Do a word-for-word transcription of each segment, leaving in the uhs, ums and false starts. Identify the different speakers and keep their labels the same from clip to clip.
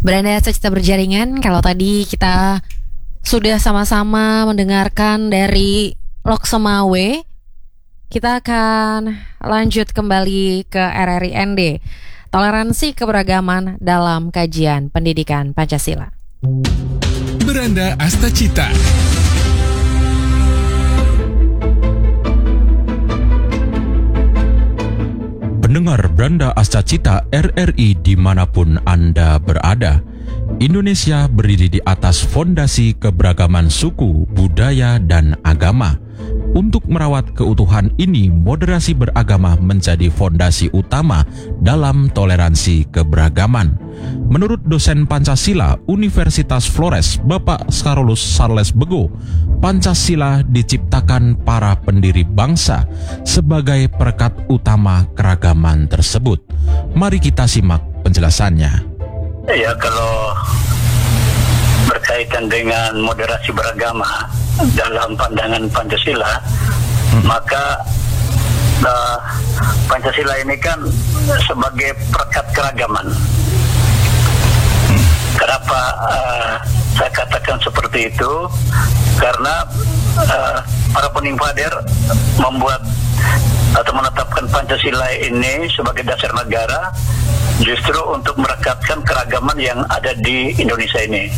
Speaker 1: Beranda Cita Berjaringan, kalau tadi kita sudah sama-sama mendengarkan dari Loksemawe, kita akan lanjut kembali ke R R I N D, Toleransi Keberagaman dalam Kajian Pendidikan Pancasila.
Speaker 2: Beranda Astacita.
Speaker 3: Pendengar Beranda Astacita R R I dimanapun Anda berada, Indonesia berdiri di atas fondasi keberagaman suku, budaya, dan agama. Untuk merawat keutuhan ini, moderasi beragama menjadi fondasi utama dalam toleransi keberagaman. Menurut dosen Pancasila Universitas Flores, Bapak Carolus Charles Bego, Pancasila diciptakan para pendiri bangsa sebagai perekat utama keragaman tersebut. Mari kita simak penjelasannya.
Speaker 4: Ya, kalau berkaitan dengan moderasi beragama dalam pandangan Pancasila, hmm. maka uh, Pancasila ini kan sebagai perekat keragaman. Hmm. Kenapa uh, saya katakan seperti itu? Karena uh, para peninggaler membuat atau menetapkan Pancasila ini sebagai dasar negara justru untuk merekatkan keragaman yang ada di Indonesia ini.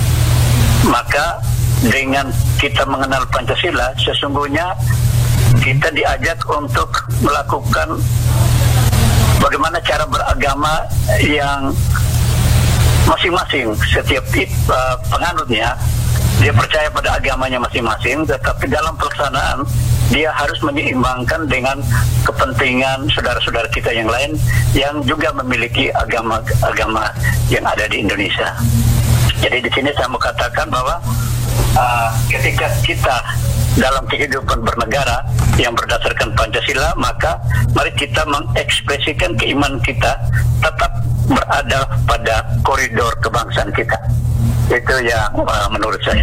Speaker 4: Maka dengan kita mengenal Pancasila, sesungguhnya kita diajak untuk melakukan bagaimana cara beragama yang masing-masing, setiap uh, penganutnya dia percaya pada agamanya masing-masing, tetapi dalam pelaksanaan dia harus menyeimbangkan dengan kepentingan saudara-saudara kita yang lain yang juga memiliki agama-agama yang ada di Indonesia. Jadi di sini saya mau katakan bahwa uh, ketika kita dalam kehidupan bernegara yang berdasarkan Pancasila, maka mari kita mengekspresikan keimanan kita tetap berada pada koridor kebangsaan kita. Itu yang uh, menurut saya.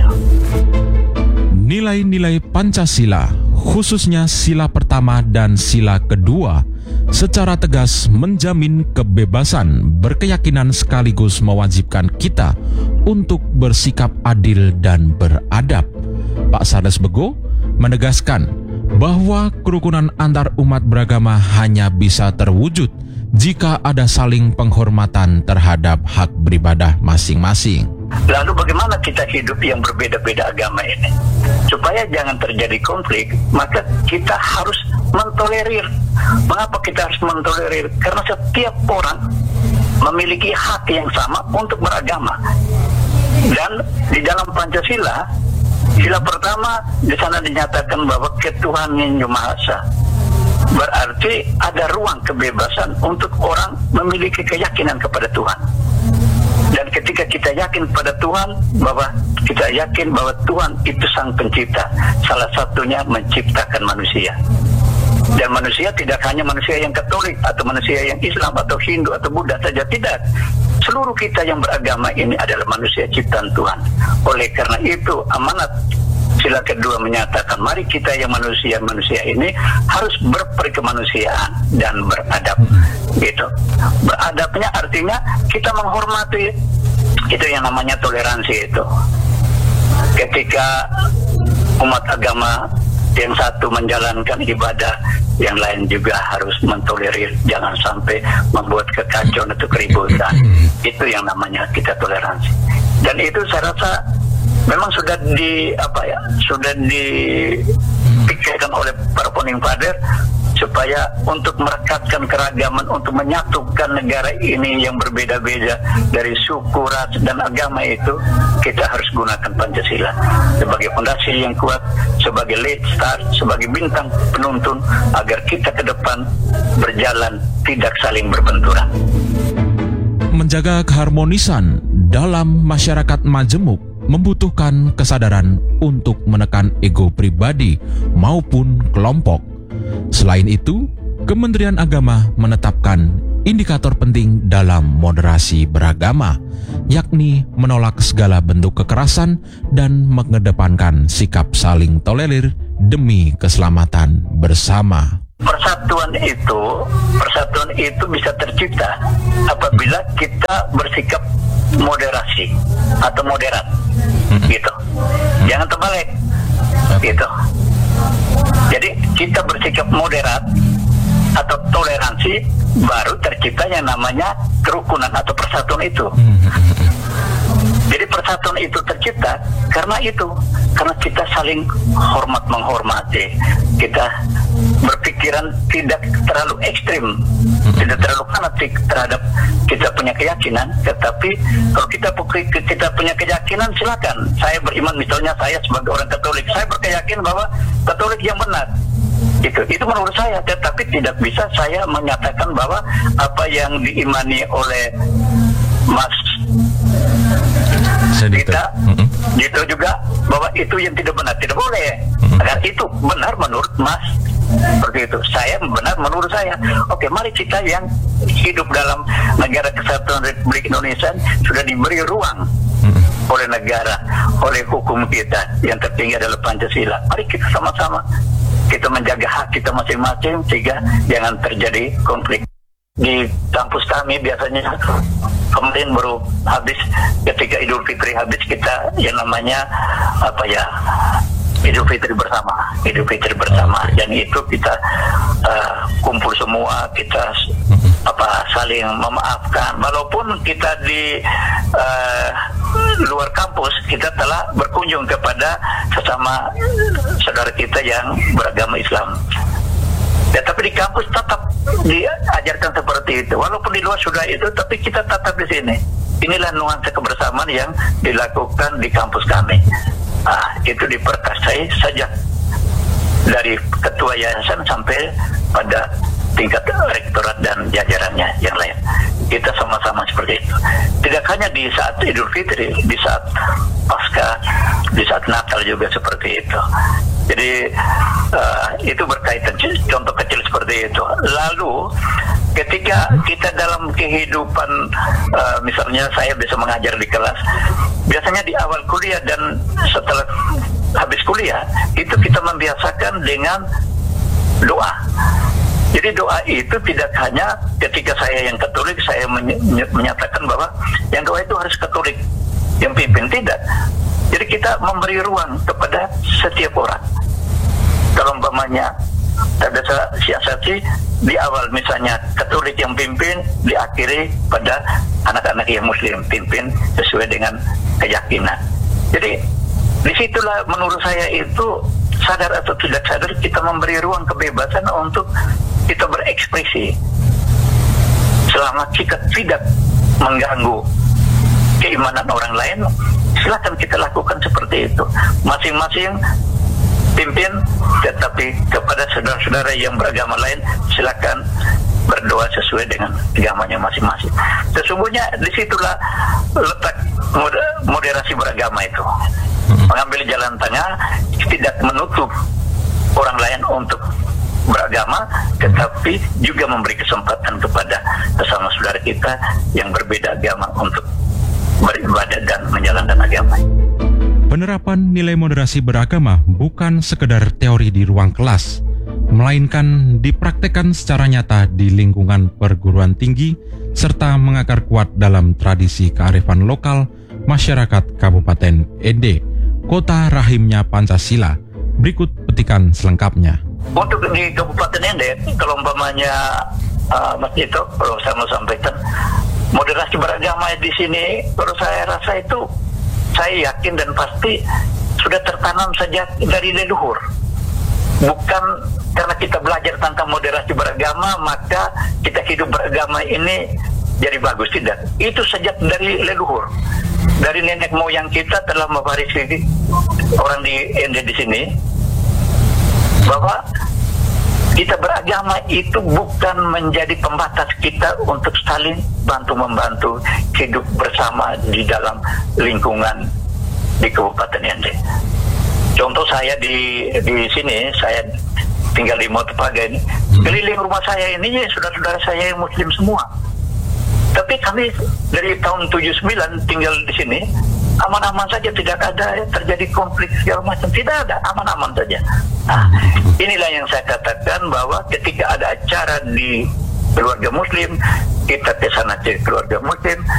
Speaker 3: Nilai-nilai Pancasila, khususnya sila pertama dan sila kedua, secara tegas menjamin kebebasan berkeyakinan sekaligus mewajibkan kita untuk bersikap adil dan beradab. Pak Charles Bego menegaskan bahwa kerukunan antar umat beragama hanya bisa terwujud jika ada saling penghormatan terhadap hak beribadah masing-masing.
Speaker 4: Lalu bagaimana kita hidup yang berbeda-beda agama ini? Supaya jangan terjadi konflik, maka kita harus mentolerir. Mengapa kita harus mentolerir? Karena setiap orang memiliki hak yang sama untuk beragama. Dan di dalam Pancasila, sila pertama di sana dinyatakan bahwa ketuhanan yang Maha Esa. Berarti ada ruang kebebasan untuk orang memiliki keyakinan kepada Tuhan. Dan ketika kita yakin pada Tuhan, bahwa kita yakin bahwa Tuhan itu sang pencipta, salah satunya menciptakan manusia. Dan manusia tidak hanya manusia yang Katolik atau manusia yang Islam atau Hindu atau Buddha saja, tidak. Seluruh kita yang beragama ini adalah manusia ciptaan Tuhan. Oleh karena itu amanat sila kedua menyatakan mari kita yang manusia-manusia ini harus berperkemanusiaan dan beradab. Gitu. Beradabnya artinya kita menghormati, itu yang namanya toleransi itu. Ketika umat agama yang satu menjalankan ibadah, yang lain juga harus mentolerir, jangan sampai membuat kekacauan atau keributan. Itu yang namanya kita toleransi. Dan itu saya rasa memang sudah di apa ya, sudah dipikirkan oleh para peninggaler supaya untuk merekatkan keragaman, untuk menyatukan negara ini yang berbeda-beda dari suku, ras, dan agama itu, kita harus gunakan Pancasila sebagai fondasi yang kuat, sebagai lead star, sebagai bintang penuntun agar kita ke depan berjalan tidak saling berbenturan.
Speaker 3: Menjaga keharmonisan dalam masyarakat majemuk membutuhkan kesadaran untuk menekan ego pribadi maupun kelompok. Selain itu, Kementerian Agama menetapkan indikator penting dalam moderasi beragama, yakni menolak segala bentuk kekerasan dan mengedepankan sikap saling tolerir demi keselamatan bersama.
Speaker 4: persatuan itu, persatuan itu bisa tercipta apabila kita bersikap moderasi atau moderat, gitu. Jangan terbalik, gitu. Jadi kita bersikap moderat atau toleransi, baru tercipta yang namanya kerukunan atau persatuan itu. Jadi persatuan itu tercipta karena itu, karena kita saling hormat menghormati, kita berpikiran tidak terlalu ekstrim, tidak terlalu fanatik terhadap kita punya keyakinan. Tetapi kalau kita kita punya keyakinan, silakan. Saya beriman, misalnya saya sebagai orang Katolik, saya berkeyakinan bahwa Katolik yang benar. Itu, itu menurut saya. Tetapi tidak bisa saya menyatakan bahwa apa yang diimani oleh Mas kita mm-hmm. gitu juga bahwa itu yang tidak benar, tidak boleh. Mm-hmm. Agar itu benar menurut Mas, seperti itu. Saya benar menurut saya. Oke, mari kita yang hidup dalam negara kesatuan Republik Indonesia sudah diberi ruang mm-hmm. oleh negara, oleh hukum kita yang tertinggi adalah Pancasila. Mari kita sama-sama kita menjaga hak kita masing-masing sehingga jangan terjadi konflik. Di kampus kami biasanya kemarin baru habis, ketika Idul Fitri habis, kita yang namanya apa ya, Idul Fitri bersama, Idul Fitri bersama, okay. Dan itu kita uh, kumpul semua, kita apa saling memaafkan, walaupun kita di uh, luar kampus kita telah berkunjung kepada sesama saudara kita yang beragama Islam. Ya, tapi di kampus tetap diajarkan seperti itu. Walaupun di luar sudah itu, tapi kita tetap di sini. Inilah nuansa kebersamaan yang dilakukan di kampus kami. Ah, itu diperkasai sejak dari ketua yayasan sampai pada tingkat rektorat dan jajarannya yang lain. Kita sama-sama seperti itu. Tidak hanya di saat Idul Fitri, di saat Pasca, di saat Natal juga seperti itu. Jadi uh, itu berkaitan, contoh kecil seperti itu. Lalu ketika kita dalam kehidupan, uh, misalnya saya bisa mengajar di kelas, biasanya di awal kuliah dan setelah habis kuliah itu kita membiasakan dengan doa. Jadi doa itu tidak hanya ketika saya yang Katolik saya menyatakan bahwa yang doa itu harus Katolik yang pimpin, tidak. Jadi kita memberi ruang kepada setiap orang. Kalau umpamanya ada siasati di awal misalnya Katolik yang pimpin, diakhiri pada anak-anak yang Muslim pimpin sesuai dengan keyakinan. Jadi disitulah menurut saya itu sadar atau tidak sadar kita memberi ruang kebebasan untuk kita berekspresi selama kita tidak mengganggu keimanan orang lain. Silakan kita lakukan seperti itu, masing-masing pimpin, tetapi kepada saudara-saudara yang beragama lain silakan berdoa sesuai dengan agamanya masing-masing. Sesungguhnya disitulah letak moderasi beragama itu, mengambil jalan tengah, tidak menutup orang lain untuk beragama, tetapi juga memberi kesempatan kepada sesama saudara kita yang berbeda agama untuk beribadah dan menjalankan agama.
Speaker 3: Penerapan nilai moderasi beragama bukan sekedar teori di ruang kelas, melainkan dipraktekkan secara nyata di lingkungan perguruan tinggi serta mengakar kuat dalam tradisi kearifan lokal masyarakat Kabupaten Ende, kota rahimnya Pancasila. Berikut petikan selengkapnya.
Speaker 4: Untuk di Kabupaten Ende, kalau umpamanya uh, Mas Dito, kalau saya mau sampaikan, moderasi beragama di sini, kalau saya rasa itu, saya yakin dan pasti sudah tertanam sejak dari leluhur. Bukan karena kita belajar tentang moderasi beragama, maka kita hidup beragama ini jadi bagus, tidak. Itu sejak dari leluhur. Dari nenek moyang kita telah mewarisi orang di Ende di sini, bahwa kita beragama itu bukan menjadi pembatas kita untuk saling bantu-membantu hidup bersama di dalam lingkungan di Kabupaten Ende. Contoh saya di di sini, saya tinggal di Motopaga ini, keliling rumah saya ini ya saudara-saudara saya yang Muslim semua. Tapi kami dari tahun tujuh puluh sembilan tinggal di sini, aman-aman saja, tidak ada terjadi konflik segala macam, tidak ada, aman-aman saja. Nah, inilah yang saya katakan bahwa ketika ada acara di keluarga Muslim, kita ke sana ke keluarga Muslim,